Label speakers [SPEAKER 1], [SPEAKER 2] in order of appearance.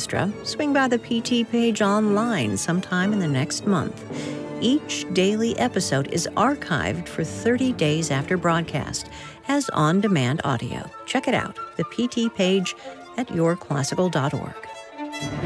[SPEAKER 1] extra, swing by the PT page online sometime in the next month. Each daily episode is archived for 30 days after broadcast as on-demand audio. Check it out, the PT page at yourclassical.org.